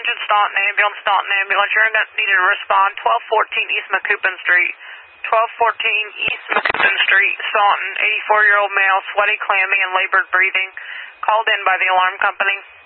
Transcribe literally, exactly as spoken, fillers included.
Attention Staunton Ambulance, Staunton Ambulance. You're going to need to respond twelve fourteen East Macoupin Street. twelve fourteen East Macoupin Street, Staunton. eighty-four-year-old male, sweaty, clammy, and labored breathing. Called in by the alarm company.